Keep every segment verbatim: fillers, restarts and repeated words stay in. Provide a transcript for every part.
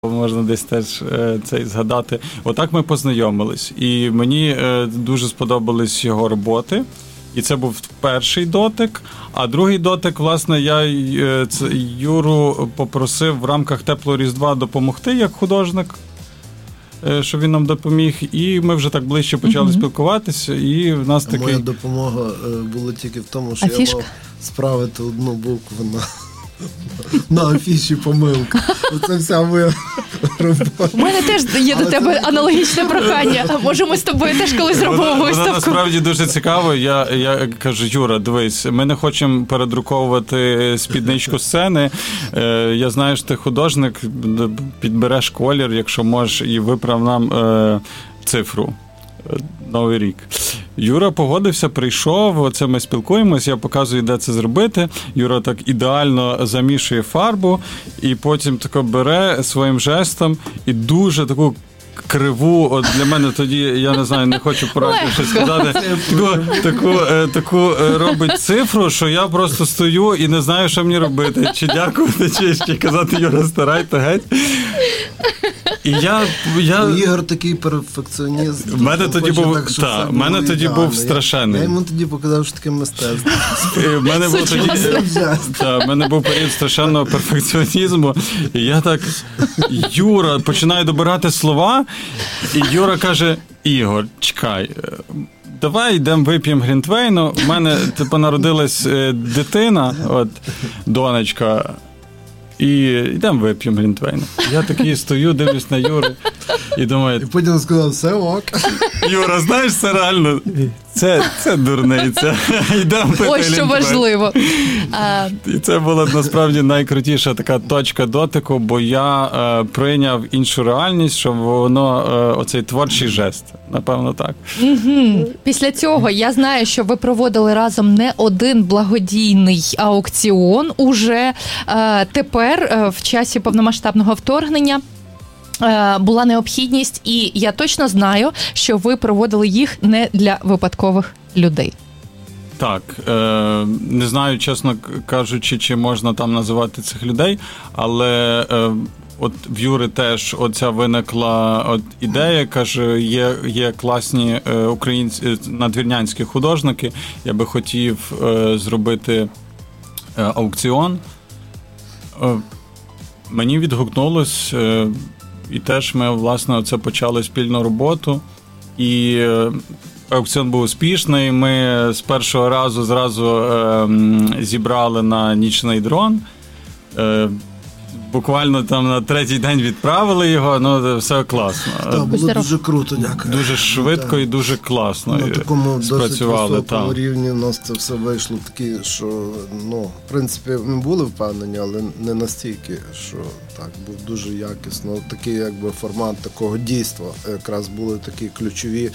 Можна десь теж е, цей згадати. Отак ми познайомились. І мені е, дуже сподобались його роботи. І це був перший дотик. А другий дотик, власне, я е, це, Юру попросив в рамках «Теплого Різдва» допомогти як художник, е, щоб він нам допоміг. І ми вже так ближче почали mm-hmm. спілкуватися. І в нас а такий... Моя допомога е, була тільки в тому, що Афішка? я мав справити одну букву на... на афіші помилка. Оце вся моя робота. У мене теж є до тебе аналогічне прохання. Може, ми з тобою теж колись зробимо вона, виставку? Вона насправді дуже цікаво. Я, я кажу, Юра, дивись, ми не хочемо передруковувати спідничку сцени. Е, я знаю, що ти художник, підбереш колір, якщо можеш, і виправ нам е, цифру. Новий рік. Юра погодився, прийшов, оце ми спілкуємось, я показую, де це зробити. Юра так ідеально замішує фарбу і потім тако бере своїм жестом і дуже таку криву, от для мене тоді, я не знаю, не хочу порадити щось сказати, таку, таку, таку робить цифру, що я просто стою і не знаю, що мені робити. Чи дякувати, чи, чи казати, Юра, старайте геть. І я, я... Ігор такий перфекціоніст. В мене тоді був, так, та, в мене тоді був страшенний. Я, я йому тоді показав, що таке мистецтво. В мене був тоді, та, в мене був період страшенного перфекціонізму. І я так, Юра, починаю добирати слова, і Юра каже, Ігор, чекай, давай йдемо вип'ємо глінтвейну. У мене, типу, народилась дитина, от, донечка, і йдемо вип'ємо глінтвейну. Я такий стою, дивлюсь на Юру і думаю... І потім сказав, все ок. Юра, знаєш, це реально, це, це дурниця. Йдемо пити Ось що важливо. А... І це була насправді найкрутіша така точка дотику, бо я е, прийняв іншу реальність, що воно, е, оцей творчий жест. Напевно, так. Угу. Після цього я знаю, що ви проводили разом не один благодійний аукціон. Уже е, тепер, е, в часі повномасштабного вторгнення, е, була необхідність, і я точно знаю, що ви проводили їх не для випадкових людей. Так, е, не знаю, чесно кажучи, чи можна там називати цих людей, але е, от в Юри теж оця виникла от ідея, каже, є, є класні е, українські надвірнянські художники, я би хотів е, зробити е, аукціон. Е, мені відгукнулось, е, і теж ми, власне, оце почали спільну роботу, і е, аукціон був успішний, ми з першого разу зразу е, зібрали на нічний дрон. Е, буквально там на третій день відправили його, ну все класно. Так, було дуже круто, дякую. Дуже швидко і дуже класно на такому спрацювали. Досить високому там. рівні у нас це все вийшло такі, що, ну, в принципі, ми були впевнені, але не настільки, що так, був дуже якісно. Такий, якби, формат такого дійства, якраз були такі ключові.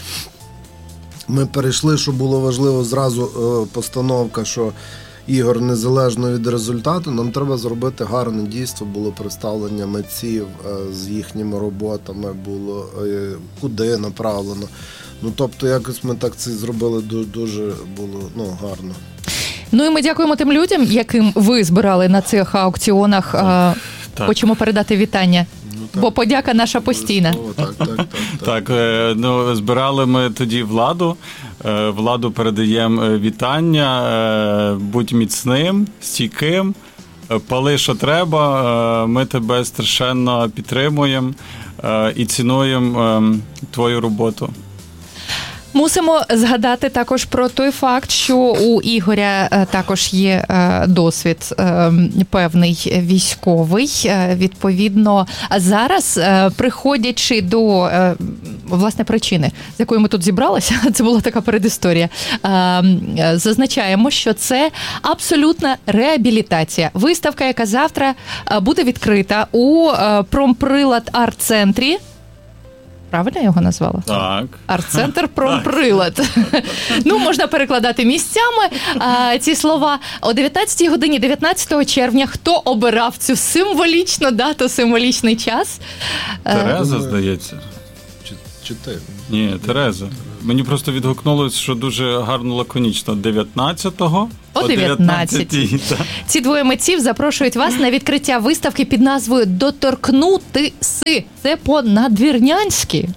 Ми перейшли, що було важливо, зразу постановка, що Ігор, незалежно від результату, нам треба зробити гарне дійство, було представлення митців з їхніми роботами, було куди направлено. Ну, тобто, якось ми так це зробили, дуже було, ну, гарно. Ну і ми дякуємо тим людям, яким ви збирали на цих аукціонах. Так. Хочемо передати вітання. Ну, бо подяка наша постійна. Так, так, так, так. Так, ну, збирали ми тоді Владу. Владу передаємо вітання. Будь міцним, стійким, пали, що треба. Ми тебе страшенно підтримуємо і цінуємо твою роботу. Мусимо згадати також про той факт, що у Ігоря також є досвід певний військовий. Відповідно, зараз, приходячи до, власне, причини, з якої ми тут зібралися, це була така передісторія, зазначаємо, що це абсолютна реабілітація. Виставка, яка завтра буде відкрита у Промприлад арт-центрі. Правильно я його назвала? Так. Арт-центр Промприлад. Ну, можна перекладати місцями а, ці слова. О дев'ятнадцятій годині дев'ятнадцятого червня хто обирав цю символічну дату, символічний час? Тереза, здається. Чи ти? Ні, Тереза. Мені просто відгукнулося, що дуже гарно лаконічно. дев'ятнадцятого О дев'ятнадцятій. Ці двоє митців запрошують вас на відкриття виставки під назвою «Доторкнутися». Це по-надвірнянськи.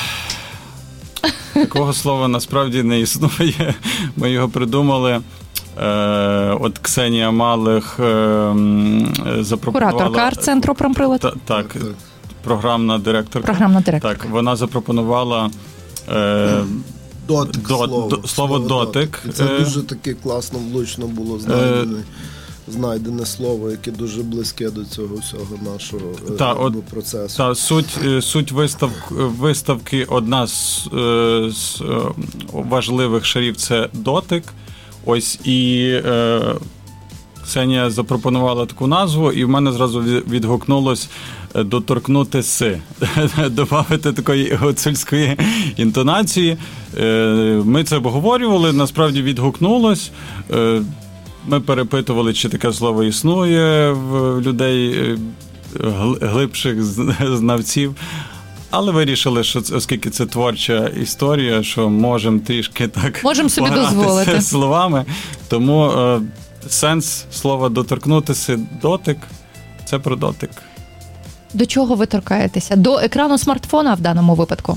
Такого слова насправді не існує. Ми його придумали. Е, от Ксенія Малих е, запропонувала... Кураторка арт-центру «Промприлад». Та, так, програмна директорка. Програмна директорка. Так, вона запропонувала е, дотик, до, слово, до, слово дотик. І це е, дуже таке класно, влучно було знайдене, е, знайдене слово, яке дуже близьке до цього всього нашого та, е, от, процесу. Та, суть суть вистав, виставки, одна з, з важливих шарів – це дотик. Ось, і е, Ксенія запропонувала таку назву, і в мене зразу відгукнулось «доторкнутися», добавити такої гуцульської інтонації. Е, ми це обговорювали, насправді відгукнулось. Е, ми перепитували, чи таке слово існує в людей глибших знавців. Але вирішили, що оскільки це творча історія, що можемо трішки так можемо собі дозволити словами. Тому е, сенс слова «доторкнутися», дотик – це про дотик. До чого ви торкаєтеся? До екрану смартфона в даному випадку?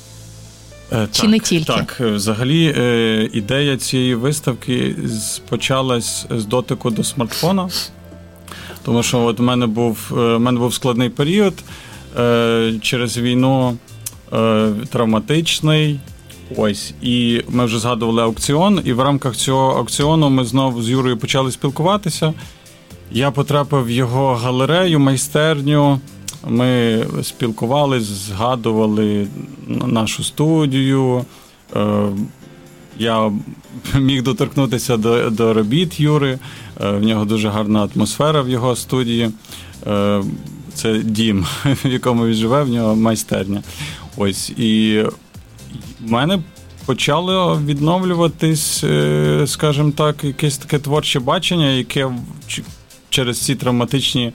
Е, Чи так, не тільки? Так, взагалі е, ідея цієї виставки почалась з дотику до смартфона. Тому що от в мене був, в мене був складний період. Через війну е, травматичний, ось, і ми вже згадували аукціон, і в рамках цього аукціону ми знову з Юрою почали спілкуватися. Я потрапив в його галерею, майстерню, ми спілкувалися, згадували нашу студію, е, я міг доторкнутися до, до робіт Юри, е, в нього дуже гарна атмосфера в його студії. Е, Це дім, в якому він живе, в нього майстерня. Ось, і в мене почало відновлюватись, скажімо так, якесь таке творче бачення, яке через ці травматичні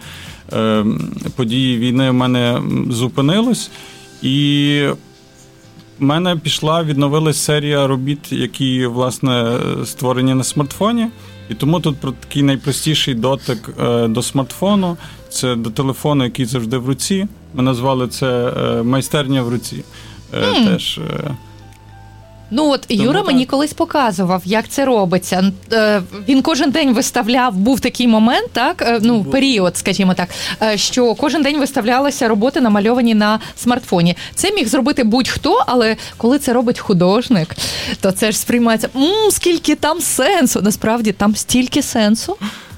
події війни в мене зупинилось. І в мене пішла, відновилась серія робіт, які, власне, створені на смартфоні. І тому тут про такий найпростіший дотик е, до смартфону, це до телефону, який завжди в руці. Ми назвали це е, майстерня в руці. Е, mm. Теж... Е, Ну от Тому Юра так. мені колись показував, як це робиться. Він кожен день виставляв, був такий момент, так, ну період, скажімо так, що кожен день виставлялися роботи, намальовані на смартфоні. Це міг зробити будь-хто, але коли це робить художник, то це ж сприймається, мм, скільки там сенсу. Насправді там стільки сенсу.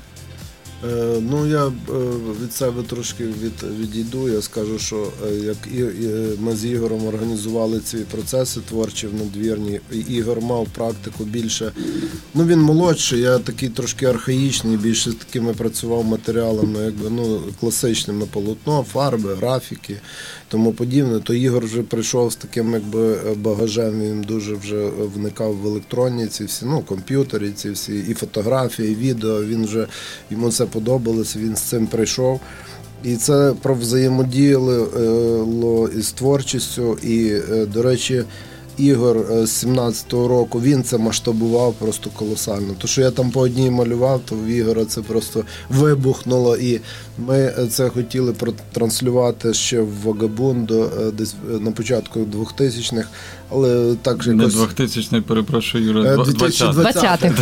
Е, ну, я е, від себе трошки від, відійду. Я скажу, що е, як і, і, ми з Ігорем організували ці процеси творчі в надвірні, Ігор мав практику більше, ну він молодший, я такий трошки архаїчний, більше з такими працював матеріалами, якби, ну, класичними: полотно, фарби, графіки, тому подібне. То Ігор вже прийшов з таким, якби, багажем, він дуже вже вникав в електронні ці всі, ну, комп'ютері, ці всі, і фотографії, і відео, він вже, йому це подобалось, він з цим прийшов. І це про взаємодіяло із творчістю. І, до речі, Ігор з сімнадцятого року, він це масштабував просто колосально. То, що я там по одній малював, то в Ігора це просто вибухнуло. І ми це хотіли протранслювати ще в Вагабундо десь на початку двохтисячних. Але так же якось... Не двохтисячний, перепрошую, Юра, двадцятих.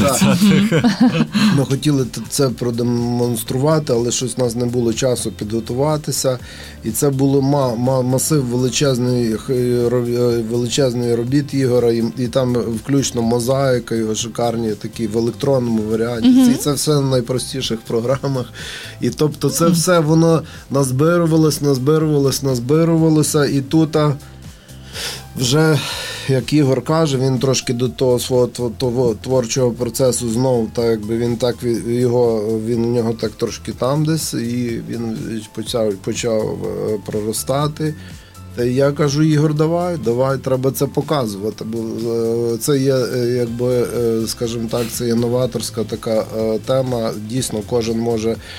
Ми хотіли це продемонструвати, але щось у нас не було часу підготуватися. І це було масив величезний, величезний робіт Ігора, і, і там включно мозаїка, його шикарні такі в електронному варіанті. Mm-hmm. І це все на найпростіших програмах. І тобто це все воно назбирувалось, назбирувалось, назбирувалося, і тут вже, як Ігор каже, він трошки до того свого того творчого процесу знову, так якби він так його, він у нього так трошки там десь, і він почав, почав проростати. Та я кажу: Ігор, давай, давай, треба це показувати, бо це є, якби, скажімо так, це є новаторська така тема, дійсно кожен може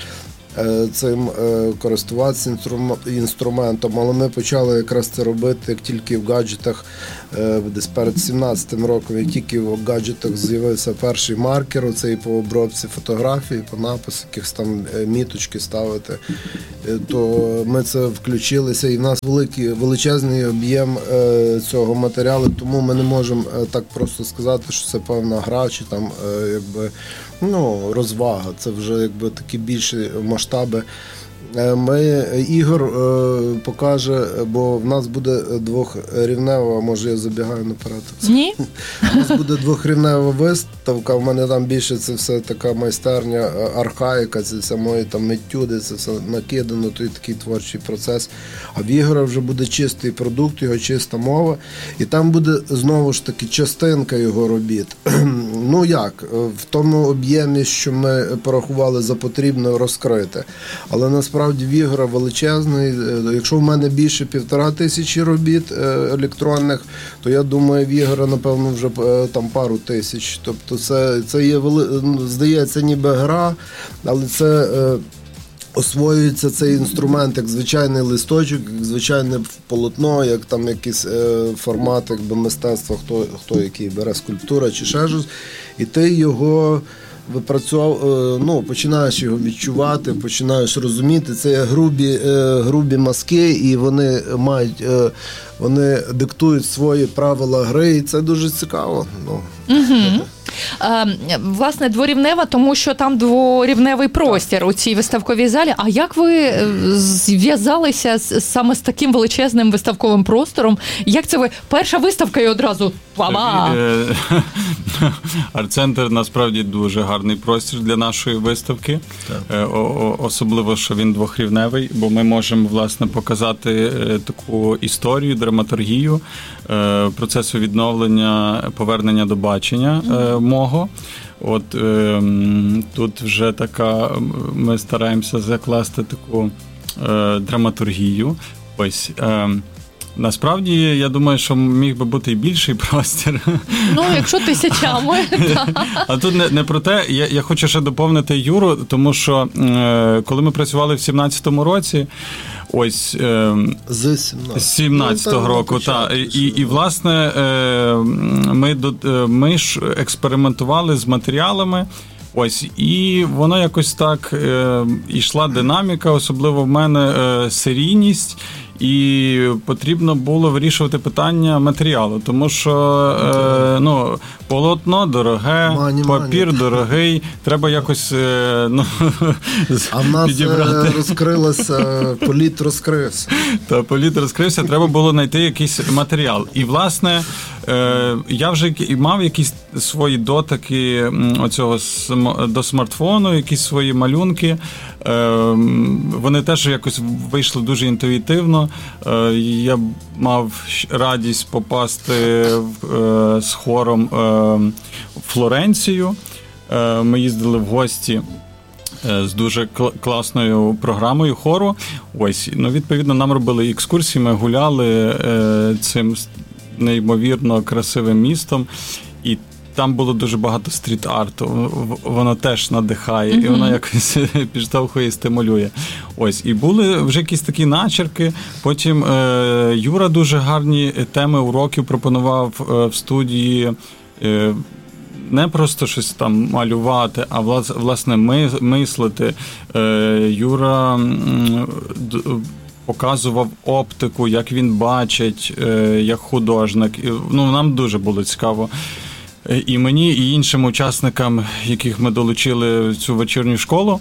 цим користуватися інструментом, але ми почали якраз це робити, як тільки в гаджетах, десь перед сімнадцятим роком, як тільки в гаджетах з'явився перший маркер, оцей по обробці фотографій, по напису, якихось там міточки ставити, то ми це включилися, і в нас великий, величезний об'єм цього матеріалу, тому ми не можемо так просто сказати, що це певна гра, чи там якби, ну, розвага, це вже якби такі більші масштаби. Ми, Ігор покаже, бо в нас буде двохрівнева, може я забігаю наперед? Ні. У нас буде двохрівнева виставка, в мене там більше це все така майстерня, архаїка, це все мої там етюди, це все накидано, той такий творчий процес. А в Ігора вже буде чистий продукт, його чиста мова, і там буде знову ж таки частинка його робіт. Ну як, в тому об'ємі, що ми порахували за потрібно розкрити. Але насправді в Ігора величезний. Якщо в мене більше півтора тисячі робіт електронних, то я думаю, в Ігора, напевно, вже там пару тисяч. Тобто це, це є, здається, ніби гра, але це освоюється цей інструмент як звичайний листочок, як звичайне полотно, як там якийсь формат якби мистецтва, хто, хто який бере, скульптура чи ще щось, і ти його випрацював, ну, починаєш його відчувати, починаєш розуміти. Це є грубі, грубі мазки, і вони мають, вони диктують свої правила гри, і це дуже цікаво. Ну. Угу. Власне, дворівнева, тому що там дворівневий простір у цій виставковій залі. А як ви зв'язалися саме з таким величезним виставковим простором? Як це ви? Перша виставка і одразу баба! Арт-центр насправді дуже гарний простір для нашої виставки. Особливо, що він двохрівневий, бо ми можемо, власне, показати таку історію, драматургію процесу відновлення, повернення до бачення мого. От е, тут вже така, ми стараємося закласти таку е, драматургію. Ось. Е, Насправді, я думаю, що міг би бути і більший простір. Ну, якщо тисячами. А тут не, не про те, я, я хочу ще доповнити Юру, тому що е, коли ми працювали в сімнадцятому році, ось е, з сімнадцятого року, та, і, і, власне, е, ми, ми ж експериментували з матеріалами, ось, і воно якось так е, йшла динаміка, особливо в мене е, серійність, і потрібно було вирішувати питання матеріалу, тому що е, ну, полотно дороге, мані, папір мані. Дорогий, треба якось е, ну, а в нас підібрати. Розкрилося, політ розкрився. Та, політ розкрився, треба було знайти якийсь матеріал. І, власне, е, я вже мав якісь свої дотики оцього до смартфону, якісь свої малюнки. Е, вони теж якось вийшли дуже інтуїтивно. Я мав радість попасти з хором в Флоренцію. Ми їздили в гості з дуже класною програмою хору. Ось, ну, відповідно, нам робили екскурсії, ми гуляли цим неймовірно красивим містом. І там було дуже багато стріт-арту, воно теж надихає, mm-hmm. і воно якось підштовхує і стимулює. Ось, і були вже якісь такі начерки. Потім е, Юра дуже гарні теми уроків пропонував е, в студії. Е, не просто щось там малювати, а власне мислити. Е, Юра м, д, показував оптику, як він бачить, е, як художник. І, ну, нам дуже було цікаво. І мені, і іншим учасникам, яких ми долучили в цю вечірню школу.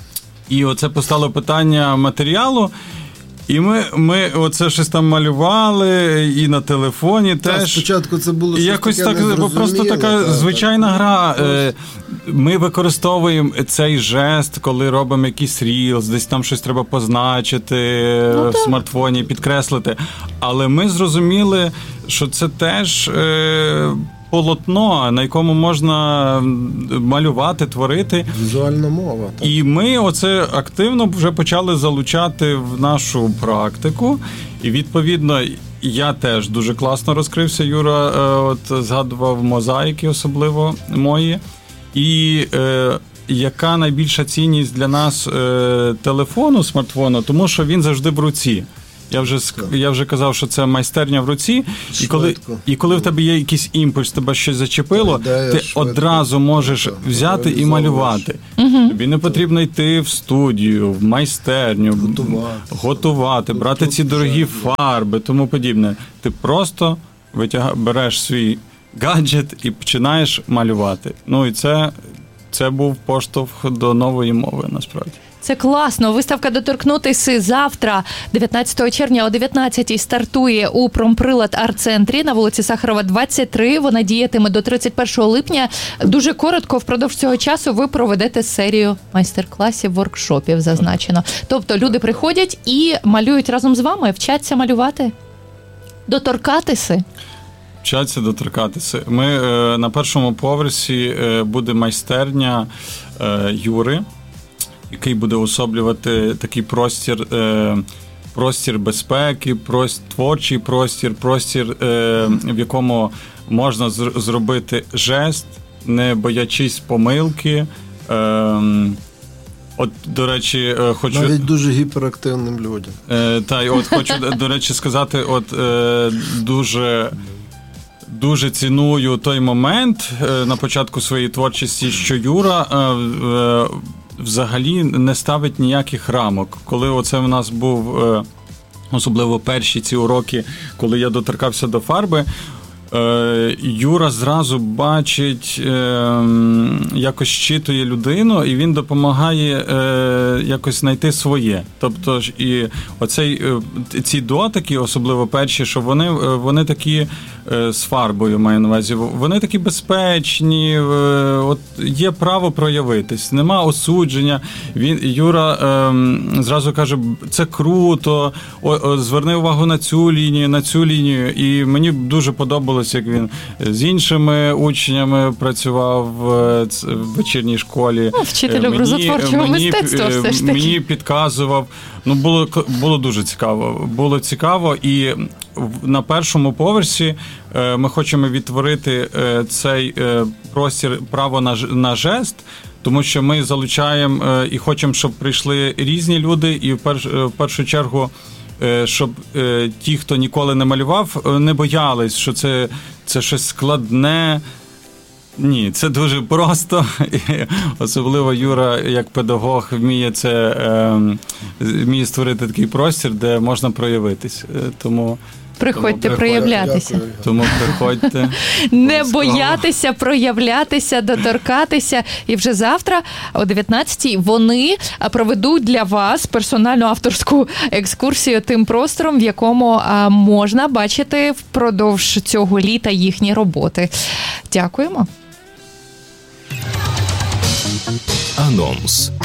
І оце постало питання матеріалу. І ми, ми оце щось там малювали, і на телефоні Та, теж. Спочатку це було щось якось таке так, просто така та, звичайна та, гра. Та, ми використовуємо цей жест, коли робимо якийсь рілз, десь там щось треба позначити ну, в смартфоні, підкреслити. Але ми зрозуміли, що це теж е, полотно, на якому можна малювати, творити. Візуальна мова. Так. І ми оце активно вже почали залучати в нашу практику. І, відповідно, я теж дуже класно розкрився. Юра от, згадував мозаїки, особливо мої. І е, яка найбільша цінність для нас е, телефону, смартфону, тому що він завжди в руці. Я вже, я вже казав, що це майстерня в руці, і коли, і коли в тебе є якийсь імпульс, тебе щось зачепило, ти швидко. Одразу можеш так, взяти і малювати. Угу. Тобі не потрібно йти в студію, в майстерню, готувати, готувати брати ці дорогі фарби, тому подібне. Ти просто витяг... береш свій гаджет і починаєш малювати. Ну і це, це був поштовх до нової мови, насправді. Це класно. Виставка «Доторкнутися» завтра, дев'ятнадцятого червня о дев'ятнадцятій стартує у Промприлад арт-центрі на вулиці Сахарова, двадцять три. Вона діятиме до тридцять першого липня. Дуже коротко, впродовж цього часу ви проведете серію майстер-класів, воркшопів, зазначено. Тобто люди приходять і малюють разом з вами, вчаться малювати, доторкатися. Вчаться доторкатися. Ми е, на першому поверсі е, буде майстерня е, Юри, який буде особлювати такий простір, е, простір безпеки, простір, творчий простір, простір, е, в якому можна зробити жест, не боячись помилки. Е, от, до речі, хочу... Навіть дуже гіперактивним людям. Е, та, і от хочу, до речі, сказати, от е, дуже... Дуже ціную той момент е, на початку своєї творчості, що Юра е, е, взагалі не ставить ніяких рамок. Коли оце в нас був, е, особливо перші ці уроки, коли я доторкався до фарби, е, Юра зразу бачить, е, якось щитує людину, і він допомагає е, якось знайти своє. Тобто, і оцей, е, ці дотики, особливо перші, що вони, вони такі з фарбою, маю на увазі, вони такі безпечні, от є право проявитись, нема осудження. Він, Юра ем, зразу каже, це круто, о, о, зверни увагу на цю лінію, на цю лінію. І мені дуже подобалось, як він з іншими учнями працював в, в вечірній школі. Ну, вчитель образотворчого мистецтва все ж таки. Мені підказував. Ну, було, було дуже цікаво. Було цікаво, і на першому поверсі ми хочемо відтворити цей простір право на, на жест, тому що ми залучаємо і хочемо, щоб прийшли різні люди, і в, перш, в першу чергу, щоб ті, хто ніколи не малював, не боялись, що це, це щось складне. Ні, це дуже просто. Особливо Юра, як педагог, вміє це, е, вміє створити такий простір, де можна проявитись. Тому Приходьте тому, проявлятися. Дякую. Тому приходьте. Не боятися, проявлятися, доторкатися. І вже завтра о дев'ятнадцятій вони проведуть для вас персональну авторську екскурсію тим простором, в якому можна бачити впродовж цього літа їхні роботи. Дякуємо. Анонс.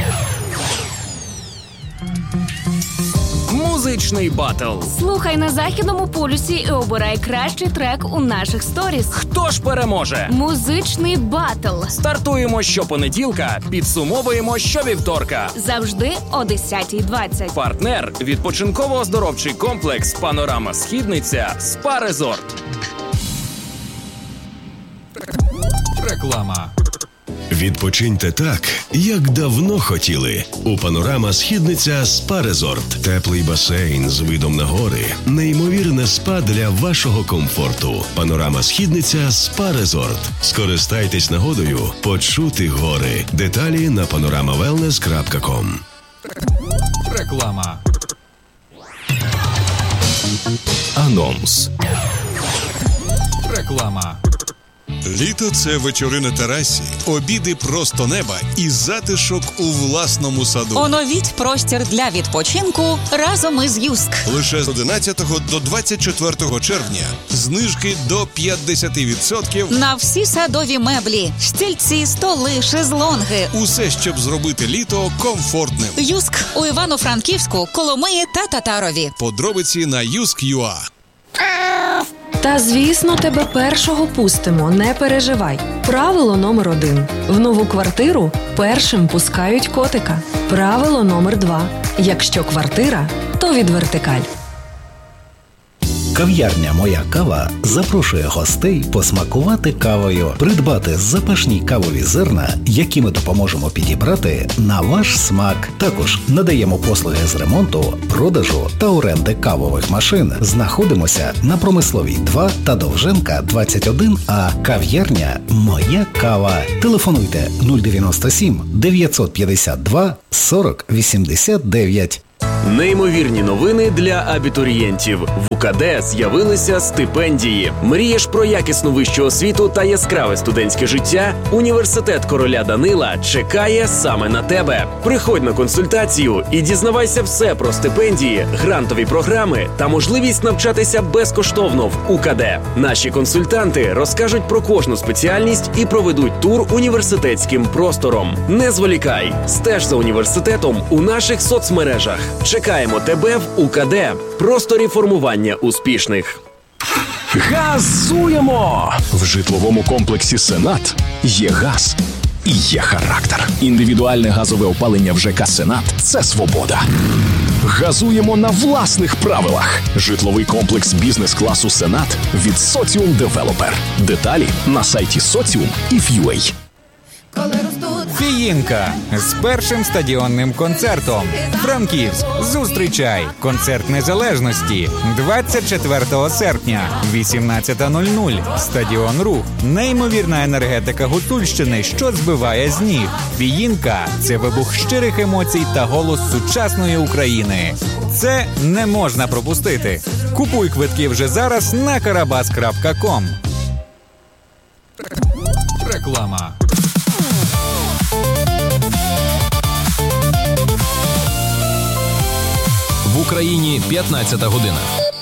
Музичний батл. Слухай на Західному полюсі і обирай кращий трек у наших сторіс. Хто ж переможе? Музичний батл. Стартуємо щопонеділка, підсумовуємо щовівторка. Завжди о десятій двадцять. Партнер – відпочинково-оздоровчий комплекс «Панорама Східниця» СПА Резорт. Реклама. Відпочиньте так, як давно хотіли. У «Панорама Східниця» СПА Резорт. Теплий басейн з видом на гори. Неймовірне спа для вашого комфорту. «Панорама Східниця» СПА Резорт. Скористайтесь нагодою почути гори. Деталі на панорама велнес крапка ком. Реклама. Анонс. Реклама. Літо – це вечори на терасі, обіди просто неба і затишок у власному саду. Оновіть простір для відпочинку разом із Юск. Лише з одинадцятого до двадцять четвертого червня знижки до п'ятдесят відсотків на всі садові меблі, стільці, столи, шезлонги. Усе, щоб зробити літо комфортним. Юск у Івано-Франківську, Коломиї та Татарові. Подробиці на юск крапка ю а. Та, звісно, тебе першого пустимо, не переживай. Правило номер один. В нову квартиру першим пускають котика. Правило номер два. Якщо квартира, то від вертикаль. Кав'ярня «Моя кава» запрошує гостей посмакувати кавою, придбати запашні кавові зерна, які ми допоможемо підібрати на ваш смак. Також надаємо послуги з ремонту, продажу та оренди кавових машин. Знаходимося на Промисловій два та Довженка двадцять один А. Кав'ярня «Моя кава». Телефонуйте нуль дев'яносто сім дев'ятсот п'ятдесят два сорок вісімдесят дев'ять. Неймовірні новини для абітурієнтів. В УКД з'явилися стипендії. Мрієш про якісну вищу освіту та яскраве студентське життя? Університет короля Данила чекає саме на тебе. Приходь на консультацію і дізнавайся все про стипендії, грантові програми та можливість навчатися безкоштовно в УКД. Наші консультанти розкажуть про кожну спеціальність і проведуть тур університетським простором. Не зволікай, стеж за університетом у наших соцмережах. Чекаємо тебе в УКД. Просторі формування успішних. Газуємо! В житловому комплексі «Сенат» є газ і є характер. Індивідуальне газове опалення в ЖК «Сенат» – це свобода. Газуємо на власних правилах. Житловий комплекс бізнес-класу «Сенат» від «Соціум Девелопер». Деталі на сайті соціум і ф ю ей. Фіїнка з першим стадіонним концертом. Франківськ. Зустрічай. Концерт Незалежності. двадцять четвертого серпня. вісімнадцята нуль нуль. Стадіон Рух. Неймовірна енергетика Гуцульщини, що збиває з ніг. Фіїнка – це вибух щирих емоцій та голос сучасної України. Це не можна пропустити. Купуй квитки вже зараз на карабас крапка ком. Реклама. В Україні п'ятнадцята година.